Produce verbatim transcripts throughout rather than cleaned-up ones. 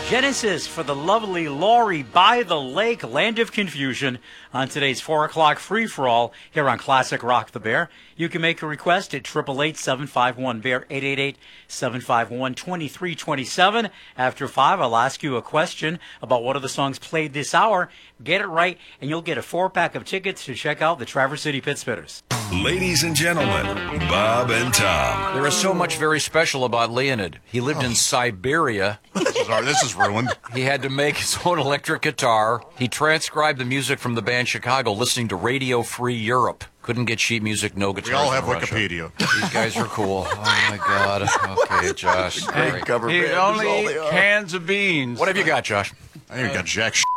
Genesis for the lovely Laurie by the Lake, Land of Confusion, on today's four o'clock free-for-all here on Classic Rock the Bear. You can make a request at eight eight eight, seven five one, B E A R, eight eight eight, seven five one, two three two seven. After five, I'll ask you a question about what are the songs played this hour. Get it right, and you'll get a four-pack of tickets to check out the Traverse City Pit Spitters. Ladies and gentlemen, Bob and Tom. There is so much very special about Leonid. He lived oh. in Siberia. This is, our, this is ruined. He had to make his own electric guitar. He transcribed the music from the band Chicago, listening to Radio Free Europe. Couldn't get sheet music, no guitars. We all have in Russia. Wikipedia. These guys are cool. Oh, my God. Okay, Josh. Hey, he only eat cans of beans. What have you got, Josh? I ain't got jack shit.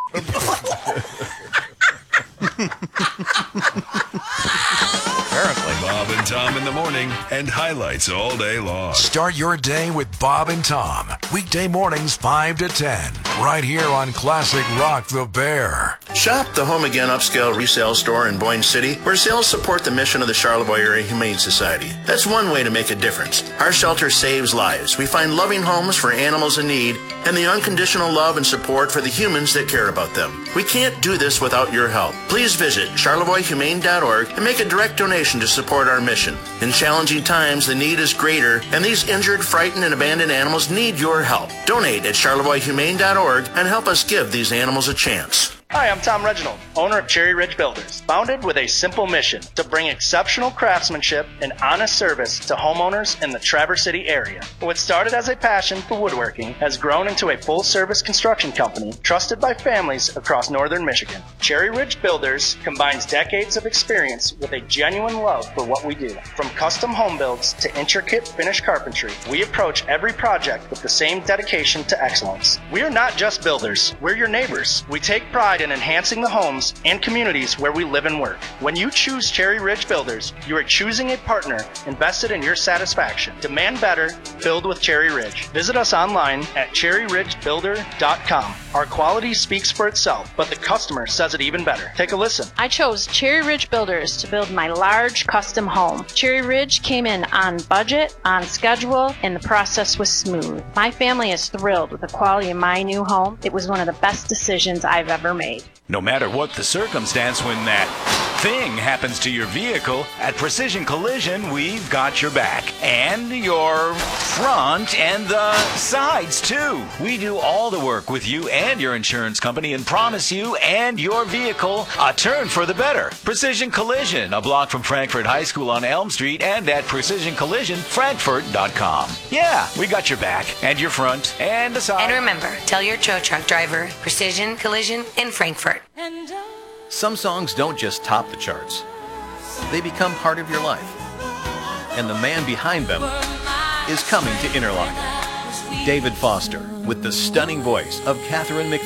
Apparently. Bob and Tom in the morning and highlights all day long. Start your day with Bob and Tom. Weekday mornings five to ten. Right here on Classic Rock the Bear. Shop the Home Again Upscale Resale Store in Boyne City, where sales support the mission of the Charlevoix Area Humane Society. That's one way to make a difference. Our shelter saves lives. We find loving homes for animals in need and the unconditional love and support for the humans that care about them. We can't do this without your help. Please visit charlevoix humane dot org and make a direct donation to support our mission. In challenging times, the need is greater, and these injured, frightened, and abandoned animals need your help. Donate at charlevoix humane dot org and help us give these animals a chance. Hi, I'm Tom Reginald, owner of Cherry Ridge Builders, founded with a simple mission to bring exceptional craftsmanship and honest service to homeowners in the Traverse City area. What started as a passion for woodworking has grown into a full-service construction company trusted by families across northern Michigan. Cherry Ridge Builders combines decades of experience with a genuine love for what we do. From custom home builds to intricate finished carpentry, we approach every project with the same dedication to excellence. We are not just builders, we're your neighbors. We take pride in enhancing the homes and communities where we live and work. When you choose Cherry Ridge Builders, you are choosing a partner invested in your satisfaction. Demand better, filled with Cherry Ridge. Visit us online at cherry ridge builder dot com. Our quality speaks for itself, but the customer says it even better. Take a listen. I chose Cherry Ridge Builders to build my large custom home. Cherry Ridge came in on budget, on schedule, and the process was smooth. My family is thrilled with the quality of my new home. It was one of the best decisions I've ever made. No matter what the circumstance, when that thing happens to your vehicle, at Precision Collision, we've got your back. And your front and the sides, too. We do all the work with you and your insurance company and promise you and your vehicle a turn for the better. Precision Collision, a block from Frankfort High School on Elm Street, and at precision collision frankfort dot com. Yeah, we got your back and your front and the side. And remember, tell your tow truck driver, Precision Collision in Frankfort. Some songs don't just top the charts. They become part of your life. And the man behind them is coming to Interlochen. David Foster, with the stunning voice of Catherine McPhee.